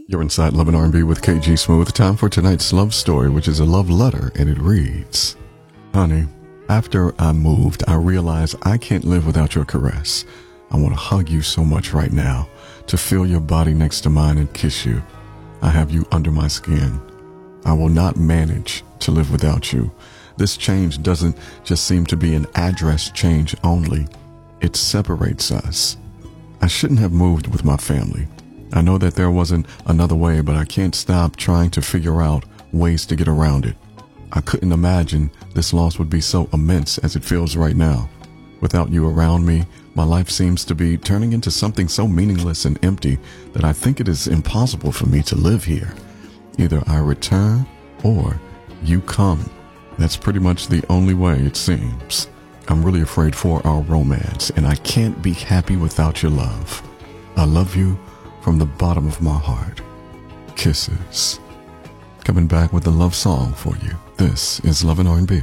You're inside Love and R&B with KG Smooth. Time for tonight's love story, which is a love letter, and it reads, Honey, after I moved, I realized I can't live without your caress. I want to hug you so much right now, to feel your body next to mine and kiss you. I have you under my skin. I will not manage to live without you. This change doesn't just seem to be an address change only. It separates us. I shouldn't have moved with my family. I know that there wasn't another way, but I can't stop trying to figure out ways to get around it. I couldn't imagine this loss would be so immense as it feels right now. Without you around me, my life seems to be turning into something so meaningless and empty that I think it is impossible for me to live here. Either I return or you come. That's pretty much the only way, it seems. I'm really afraid for our romance, and I can't be happy without your love. I love you from the bottom of my heart. Kisses. Coming back with a love song for you. This is Love and R&B.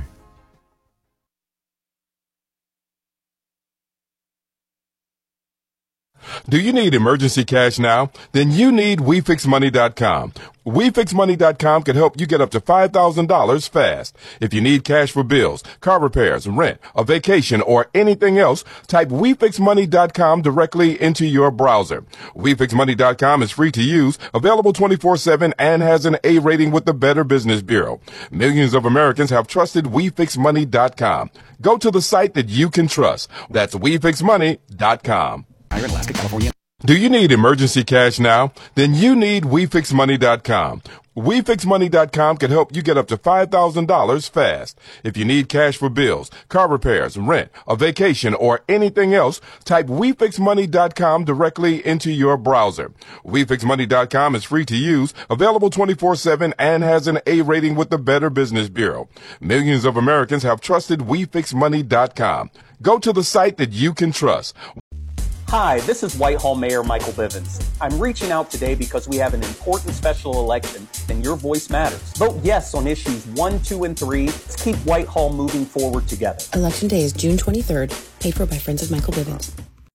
Do you need emergency cash now? Then you need WeFixMoney.com. WeFixMoney.com can help you get up to $5,000 fast. If you need cash for bills, car repairs, rent, a vacation, or anything else, type WeFixMoney.com directly into your browser. WeFixMoney.com is free to use, available 24/7, and has an A rating with the Better Business Bureau. Millions of Americans have trusted WeFixMoney.com. Go to the site that you can trust. That's WeFixMoney.com. Alaska, California. Do you need emergency cash now? Then you need WeFixMoney.com. WeFixMoney.com can help you get up to $5,000 fast. If you need cash for bills, car repairs, rent, a vacation, or anything else, type WeFixMoney.com directly into your browser. WeFixMoney.com is free to use, available 24/7, and has an A rating with the Better Business Bureau. Millions of Americans have trusted WeFixMoney.com. Go to the site that you can trust. Hi, this is Whitehall Mayor Michael Bivens. I'm reaching out today because we have an important special election and your voice matters. Vote yes on issues 1, 2, and 3. Let's keep Whitehall moving forward together. Election day is June 23rd, paid for by Friends of Michael Bivens.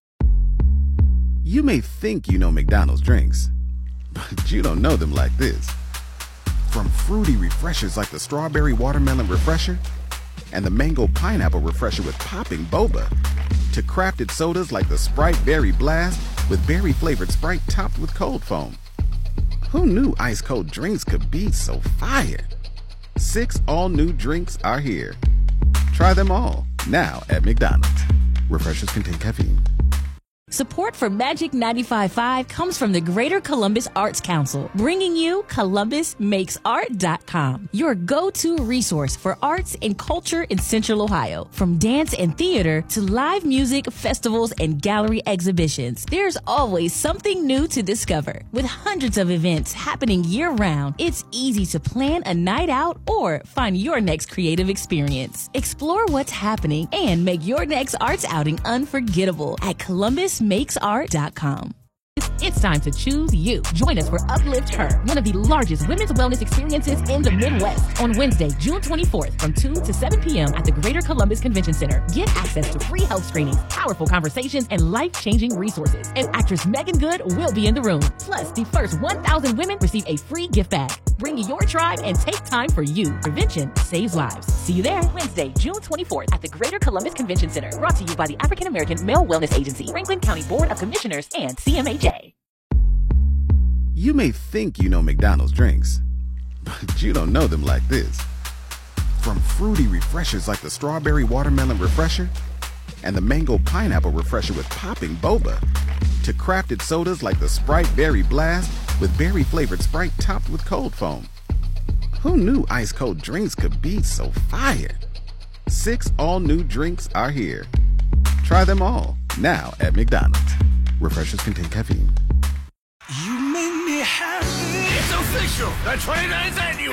You may think you know McDonald's drinks, but you don't know them like this. From fruity refreshers like the Strawberry Watermelon Refresher and the Mango Pineapple Refresher with popping boba, to crafted sodas like the Sprite Berry Blast with berry-flavored Sprite topped with cold foam. Who knew ice-cold drinks could be so fire? 6 all-new drinks are here. Try them all, now at McDonald's. Refreshers contain caffeine. Support for Magic 95.5 comes from the Greater Columbus Arts Council, bringing you ColumbusMakesArt.com, your go-to resource for arts and culture in Central Ohio. From dance and theater to live music, festivals, and gallery exhibitions, there's always something new to discover. With hundreds of events happening year-round, it's easy to plan a night out or find your next creative experience. Explore what's happening and make your next arts outing unforgettable at ColumbusMakesArt.com. It's time to choose you. Join us for Uplift Her, one of the largest women's wellness experiences in the Midwest, on Wednesday, June 24th from 2 to 7 p.m. at the Greater Columbus Convention Center. Get access to free health screenings, powerful conversations, and life-changing resources. And actress Megan Good will be in the room. Plus, the first 1,000 women receive a free gift bag. Bring your tribe and take time for you. Prevention saves lives. See you there Wednesday, June 24th at the Greater Columbus Convention Center. Brought to you by the African American Male Wellness Agency, Franklin County Board of Commissioners, and CMHA. You may think you know McDonald's drinks, but you don't know them like this. From fruity refreshers like the Strawberry Watermelon Refresher and the Mango Pineapple Refresher with popping boba, to crafted sodas like the Sprite Berry Blast with berry-flavored Sprite topped with cold foam. Who knew ice-cold drinks could be so fire? 6 all-new drinks are here. Try them all, now at McDonald's. Refreshers contain caffeine. You make me happy. It's official. The 29th annual